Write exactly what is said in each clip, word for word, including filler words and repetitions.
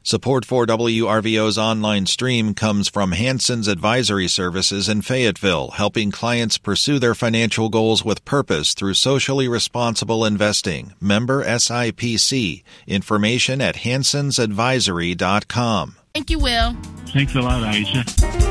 Support for W R V O's online stream comes from Hanson's Advisory Services in Fayetteville, helping clients pursue their financial goals with purpose through socially responsible investing. Member S I P C. Information at hansons advisory dot com. Thank you, Will. Thanks a lot, Aisha.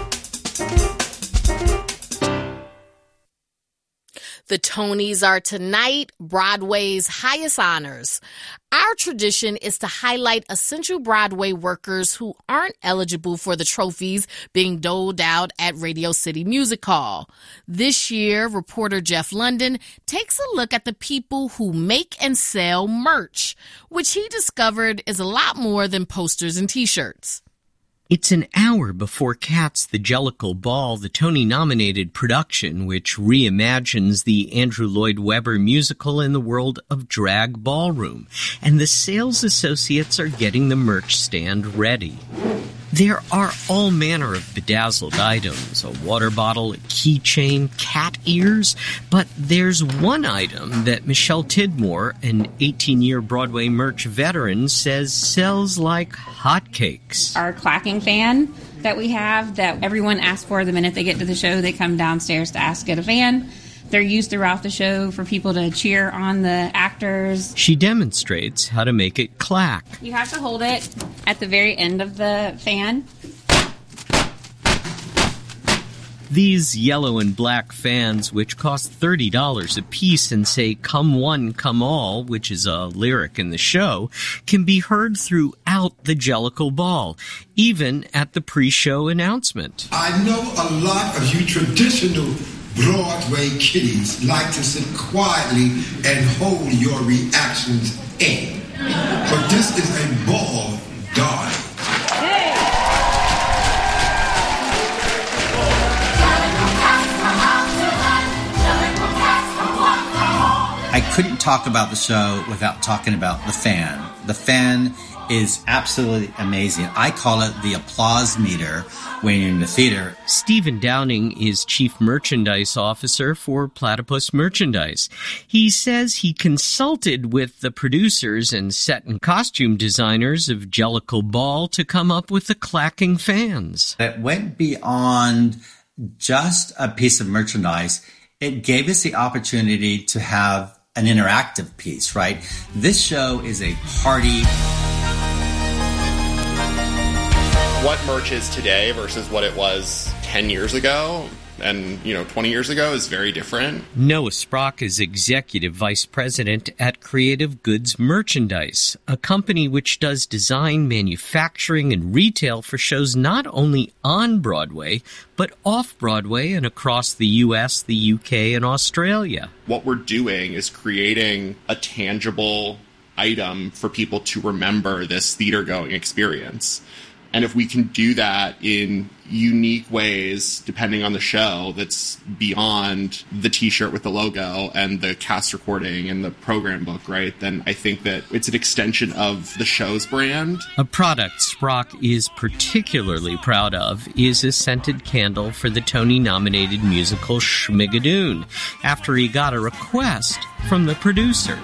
The Tonys are tonight, Broadway's highest honors. Our tradition is to highlight essential Broadway workers who aren't eligible for the trophies being doled out at Radio City Music Hall. This year, reporter Jeff London takes a look at the people who make and sell merch, which he discovered is a lot more than posters and T-shirts. It's an hour before Cats the Jellicle Ball, the Tony-nominated production which reimagines the Andrew Lloyd Webber musical in the world of drag ballroom, and the sales associates are getting the merch stand ready. There are all manner of bedazzled items, a water bottle, a keychain, cat ears, but there's one item that Michelle Tidmore, an eighteen-year Broadway merch veteran, says sells like hotcakes. Our clacking fan that we have that everyone asks for the minute they get to the show, they come downstairs to ask get a fan. They're used throughout the show for people to cheer on the actors. She demonstrates how to make it clack. You have to hold it at the very end of the fan. These yellow and black fans, which cost thirty dollars a piece and say, "Come one, come all," which is a lyric in the show, can be heard throughout the Jellicle Ball, even at the pre-show announcement. I know a lot of you traditional Broadway kiddies like to sit quietly and hold your reactions in. But this is a ball, darling. I couldn't talk about the show without talking about the fan. The fan is absolutely amazing. I call it the applause meter when you're in the theater. Stephen Downing is Chief Merchandise Officer for Platypus Merchandise. He says he consulted with the producers and set and costume designers of Jellicle Ball to come up with the clacking fans. It went beyond just a piece of merchandise. It gave us the opportunity to have an interactive piece, right? This show is a party. What merch is today versus what it was ten years ago and, you know, twenty years ago is very different. Noah Sprock is Executive Vice President at Creative Goods Merchandise, a company which does design, manufacturing, and retail for shows not only on Broadway, but off-Broadway and across the U S, the U K, and Australia. What we're doing is creating a tangible item for people to remember this theater-going experience. And if we can do that in unique ways, depending on the show, that's beyond the T-shirt with the logo and the cast recording and the program book, right, then I think that it's an extension of the show's brand. A product Sprock is particularly proud of is a scented candle for the Tony-nominated musical Schmigadoon, after he got a request from the producer.